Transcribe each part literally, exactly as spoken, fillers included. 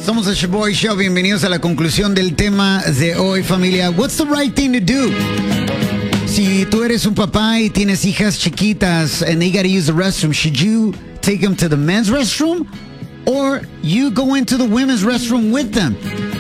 Somos el Shaboy Show. Bienvenidos a la conclusión del tema de hoy, familia. What's the right thing to do? Si tú eres un papá y tienes hijas chiquitas and they gotta use the restroom, should you take them to the men's restroom or you go into the women's restroom with them?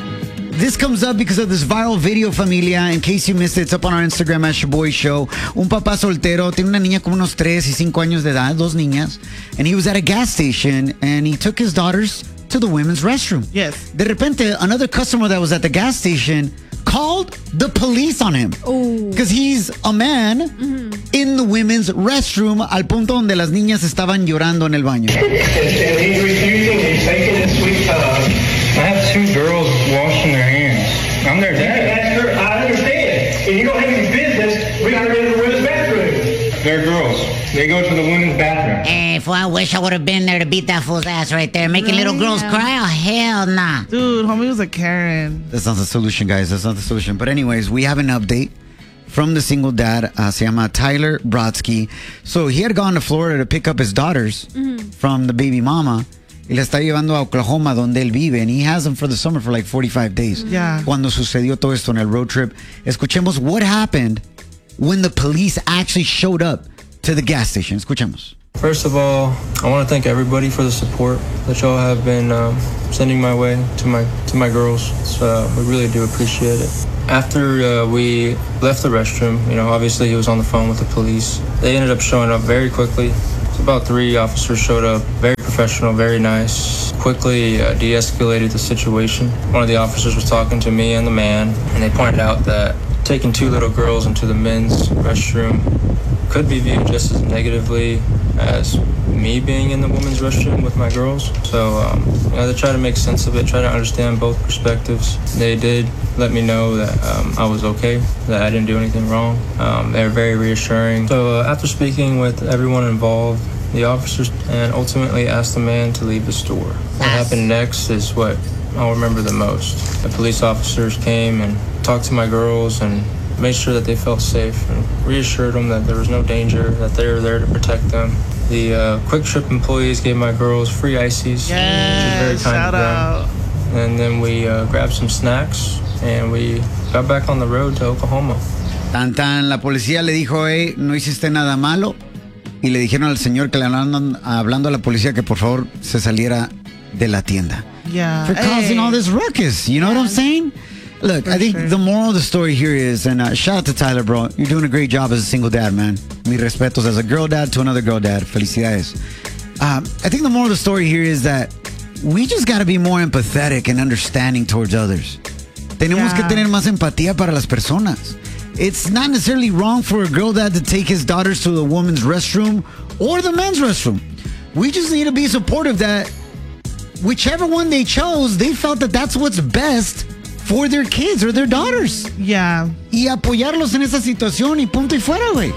This comes up because of this viral video, familia. In case you missed it, it's up on our Instagram at Shaboy Show. Un papá soltero tiene una niña como unos tres y cinco años de edad, dos niñas, and he was at a gas station and he took his daughters to the women's restroom. Yes. De repente, another customer that was at the gas station called the police on him. Because he's a man mm-hmm. in the women's restroom, al punto donde las niñas estaban llorando en el baño. And he's refusing, he's taking his sweet time. I have two girls washing their hands. I'm their dad. That's her, I understand. If you don't have any business, we gotta go to the women's bathroom. They're girls. They go to the women's bathroom. Hey, fool, I wish I would have been there to beat that fool's ass right there. Making little girls cry? Oh, hell nah. Dude, homie was a Karen. That's not the solution, guys. That's not the solution. But anyways, we have an update from the single dad. Uh, se llama Tyler Brodsky. So he had gone to Florida to pick up his daughters mm-hmm. from the baby mama. Y la está llevando a Oklahoma, donde él vive. And he has them for the summer for like forty-five days. Yeah. Cuando sucedió todo esto en el road trip. Escuchemos what happened when the police actually showed up to the gas station. Escuchemos. First of all, I want to thank everybody for the support that y'all have been um, sending my way to my to my girls. So uh, we really do appreciate it. After uh, we left the restroom, you know, obviously he was on the phone with the police. They ended up showing up very quickly. So about three officers showed up, very professional, very nice. Quickly uh, de-escalated the situation. One of the officers was talking to me and the man, and they pointed out that taking two little girls into the men's restroom could be viewed just as negatively as me being in the women's restroom with my girls. So, um, you know, they try to make sense of it, try to understand both perspectives. They did let me know that um, I was okay, that I didn't do anything wrong. Um, they were very reassuring. So uh, after speaking with everyone involved, the officers and ultimately asked the man to leave the store. What happened next is what I'll remember the most. The police officers came and talked to my girls and made sure that they felt safe and reassured them that there was no danger, that they were there to protect them. The uh, Quick Trip employees gave my girls free ices, yes, which was very kind shout of them. out. And then we uh, grabbed some snacks and we got back on the road to Oklahoma. Tan tan, la policía le dijo, hey, no hiciste nada malo. Y le dijeron al señor que le andaban hablando a la policía que por favor se saliera de la tienda. Yeah. For causing Hey. all this ruckus. You know what I'm saying? Look, For I think sure. the moral of the story here is, and uh, shout out to Tyler, bro. You're doing a great job as a single dad, man. Mi respetos as a girl dad to another girl dad. Felicidades. Um, I think the moral of the story here is that we just got to be more empathetic and understanding towards others. Tenemos Yeah. que tener más empatía para las personas. It's not necessarily wrong for a girl dad to take his daughters to the woman's restroom or the men's restroom. We just need to be supportive that whichever one they chose, they felt that that's what's best for their kids or their daughters. Yeah. Y apoyarlos en esa situación y punto y fuera, güey.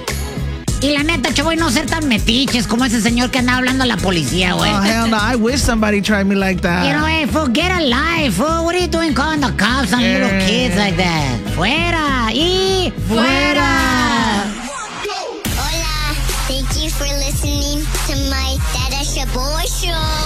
Y la neta, chavo, y no ser tan metiches como ese señor que andaba hablando a la policía, güey. Oh, hell no. I wish somebody tried me like that. You know, hey, fool, get a life, fool. What are you doing calling the cops on Yeah. little kids like that? Fuera y fuera. Hola, thank you for listening to my Dada Shaboy Show.